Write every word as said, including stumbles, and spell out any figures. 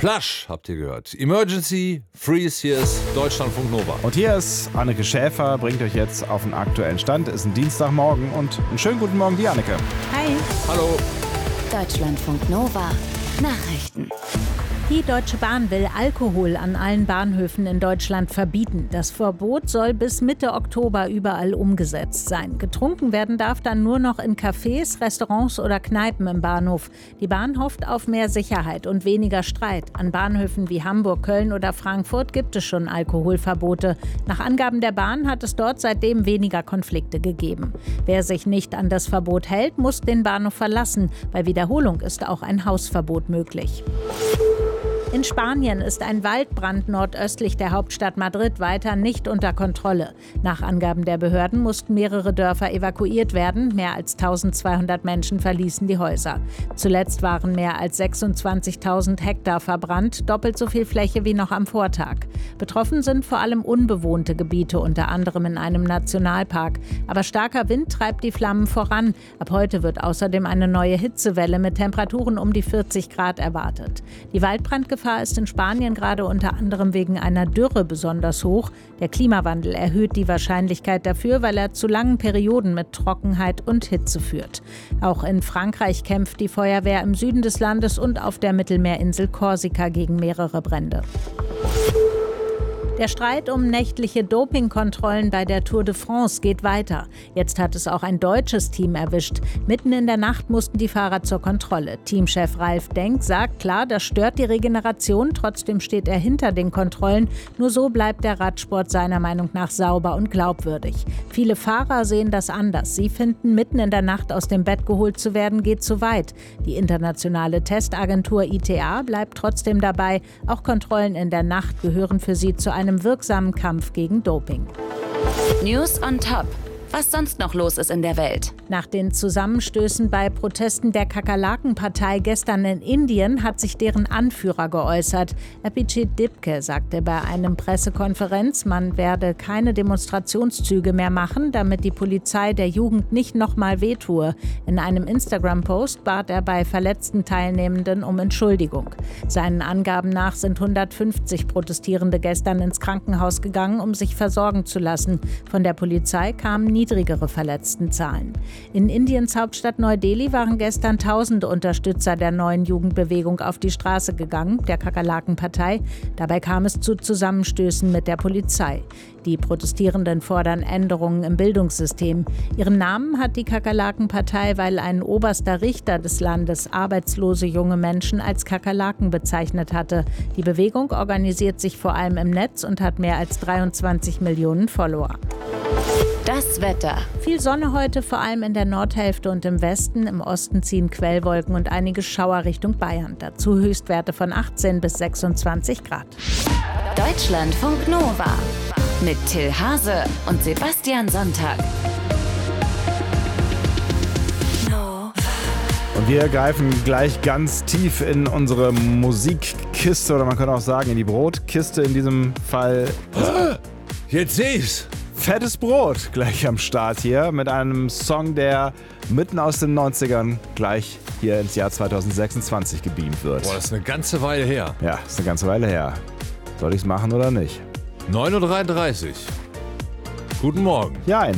Plush habt ihr gehört. Emergency, Freeze, hier ist Deutschlandfunk Nova. Und hier ist Anneke Schäfer, bringt euch jetzt auf den aktuellen Stand. Ist ein Dienstagmorgen und einen schönen guten Morgen dir, Anneke. Hi. Hallo. Deutschlandfunk Nova. Nachrichten. Die Deutsche Bahn will Alkohol an allen Bahnhöfen in Deutschland verbieten. Das Verbot soll bis Mitte Oktober überall umgesetzt sein. Getrunken werden darf dann nur noch in Cafés, Restaurants oder Kneipen im Bahnhof. Die Bahn hofft auf mehr Sicherheit und weniger Streit. An Bahnhöfen wie Hamburg, Köln oder Frankfurt gibt es schon Alkoholverbote. Nach Angaben der Bahn hat es dort seitdem weniger Konflikte gegeben. Wer sich nicht an das Verbot hält, muss den Bahnhof verlassen. Bei Wiederholung ist auch ein Hausverbot möglich. In Spanien ist ein Waldbrand nordöstlich der Hauptstadt Madrid weiter nicht unter Kontrolle. Nach Angaben der Behörden mussten mehrere Dörfer evakuiert werden. Mehr als eintausendzweihundert Menschen verließen die Häuser. Zuletzt waren mehr als sechsundzwanzigtausend Hektar verbrannt, doppelt so viel Fläche wie noch am Vortag. Betroffen sind vor allem unbewohnte Gebiete, unter anderem in einem Nationalpark. Aber starker Wind treibt die Flammen voran. Ab heute wird außerdem eine neue Hitzewelle mit Temperaturen um die vierzig Grad erwartet. Die Waldbrandgefahr ist in Spanien gerade unter anderem wegen einer Dürre besonders hoch. Der Klimawandel erhöht die Wahrscheinlichkeit dafür, weil er zu langen Perioden mit Trockenheit und Hitze führt. Auch in Frankreich kämpft die Feuerwehr im Süden des Landes und auf der Mittelmeerinsel Korsika gegen mehrere Brände. Der Streit um nächtliche Dopingkontrollen bei der Tour de France geht weiter. Jetzt hat es auch ein deutsches Team erwischt. Mitten in der Nacht mussten die Fahrer zur Kontrolle. Teamchef Ralf Denk sagt, klar, das stört die Regeneration, trotzdem steht er hinter den Kontrollen. Nur so bleibt der Radsport seiner Meinung nach sauber und glaubwürdig. Viele Fahrer sehen das anders. Sie finden, mitten in der Nacht aus dem Bett geholt zu werden, geht zu weit. Die internationale Testagentur I T A bleibt trotzdem dabei. Auch Kontrollen in der Nacht gehören für sie zu einem einem wirksamen Kampf gegen Doping. News on Top. Was sonst noch los ist in der Welt. Nach den Zusammenstößen bei Protesten der Kakerlaken-Partei gestern in Indien hat sich deren Anführer geäußert. Abhijit Dipke sagte bei einer Pressekonferenz, man werde keine Demonstrationszüge mehr machen, damit die Polizei der Jugend nicht nochmal wehtue. In einem Instagram-Post bat er bei verletzten Teilnehmenden um Entschuldigung. Seinen Angaben nach sind hundertfünfzig Protestierende gestern ins Krankenhaus gegangen, um sich versorgen zu lassen. Von der Polizei kamen niedrigere Verletztenzahlen. In Indiens Hauptstadt Neu-Delhi waren gestern tausende Unterstützer der neuen Jugendbewegung auf die Straße gegangen, der Kakerlaken-Partei. Dabei kam es zu Zusammenstößen mit der Polizei. Die Protestierenden fordern Änderungen im Bildungssystem. Ihren Namen hat die Kakerlaken-Partei, weil ein oberster Richter des Landes arbeitslose junge Menschen als Kakerlaken bezeichnet hatte. Die Bewegung organisiert sich vor allem im Netz und hat mehr als dreiundzwanzig Millionen Follower. Das Wetter. Viel Sonne heute, vor allem in der Nordhälfte und im Westen. Im Osten ziehen Quellwolken und einige Schauer Richtung Bayern. Dazu Höchstwerte von achtzehn bis sechsundzwanzig Grad. Deutschlandfunk Nova. Mit Till Hase und Sebastian Sonntag. Und wir greifen gleich ganz tief in unsere Musikkiste oder man könnte auch sagen in die Brotkiste in diesem Fall. Jetzt sehe ich's. Fettes Brot gleich am Start hier mit einem Song, der mitten aus den neunzigern gleich hier ins Jahr zweitausendsechsundzwanzig gebeamt wird. Boah, das ist eine ganze Weile her. Ja, ist eine ganze Weile her. Soll ich's machen oder nicht? neun Uhr dreiunddreißig. Guten Morgen. Ja, ein